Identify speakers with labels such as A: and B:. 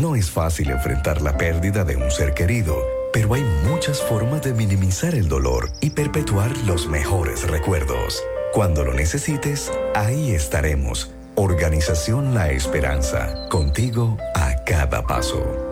A: No es fácil enfrentar la pérdida de un ser querido, pero hay muchas formas de minimizar el dolor y perpetuar los mejores recuerdos. Cuando lo necesites, ahí estaremos. Organización La Esperanza, contigo a cada paso.